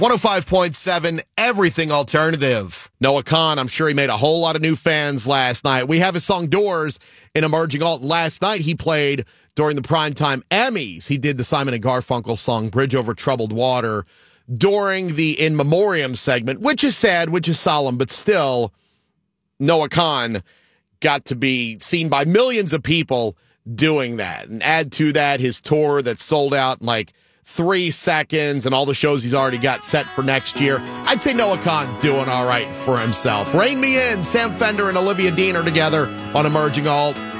105.7, Everything Alternative. Noah Kahan, I'm sure he made a whole lot of new fans last night. We have his song Doors in Emerging Alt. Last night he played during the Primetime Emmys. He did the Simon & Garfunkel song Bridge Over Troubled Water during the In Memoriam segment, which is sad, which is solemn, but still, Noah Kahan got to be seen by millions of people doing that. And add to that his tour that sold out in like 3 seconds and all the shows he's already got set for next year. I'd say Noah Kahan's doing all right for himself. Rein Me In, Sam Fender and Olivia Dean are together on Emerging Alt.